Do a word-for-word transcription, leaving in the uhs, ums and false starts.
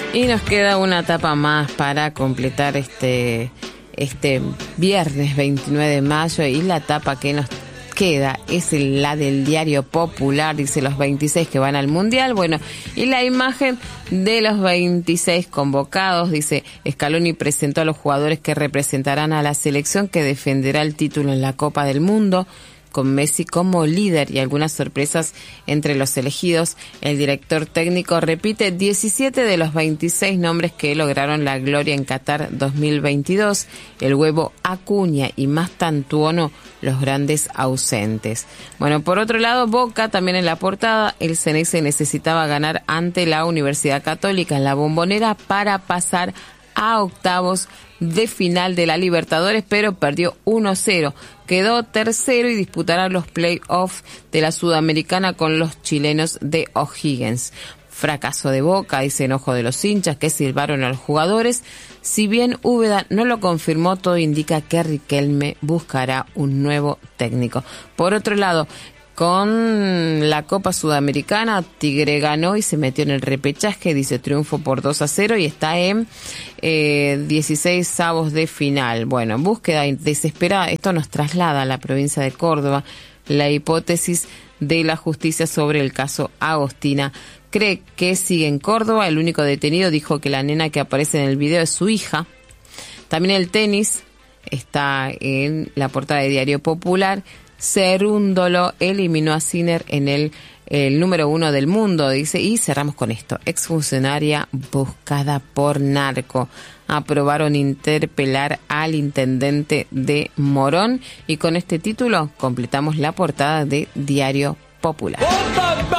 Y nos queda una etapa más para completar este, este viernes veintinueve de mayo, y la etapa que nos queda es la del Diario Popular. Dice los veintiséis que van al Mundial. Bueno, y la imagen de los veintiséis convocados. Dice, Scaloni presentó a los jugadores que representarán a la selección que defenderá el título en la Copa del Mundo, con Messi como líder y algunas sorpresas entre los elegidos. El director técnico repite diecisiete de los veintiséis nombres que lograron la gloria en Qatar dos mil veintidós. El Huevo Acuña y Mastantuono, los grandes ausentes. Bueno, por otro lado, Boca también en la portada. El Ceneice necesitaba ganar ante la Universidad Católica en la Bombonera para pasar a octavos de final de la Libertadores, pero perdió uno cero. Quedó tercero y disputará los play-offs de la Sudamericana con los chilenos de O'Higgins. Fracaso de Boca, dice enojo de los hinchas que silbaron a los jugadores. Si bien Úbeda no lo confirmó, todo indica que Riquelme buscará un nuevo técnico. Por otro lado, con la Copa Sudamericana, Tigre ganó y se metió en el repechaje, dice triunfo por dos a cero y está en eh, dieciséis avos de final. Bueno, búsqueda desesperada, esto nos traslada a la provincia de Córdoba. La hipótesis de la justicia sobre el caso Agostina cree que sigue en Córdoba. El único detenido dijo que la nena que aparece en el video es su hija. También el tenis está en la portada de Diario Popular. Cerúndolo eliminó a Sinner en el, el número uno del mundo, dice, y cerramos con esto. Exfuncionaria buscada por narco. Aprobaron interpelar al intendente de Morón, y con este título completamos la portada de Diario Popular.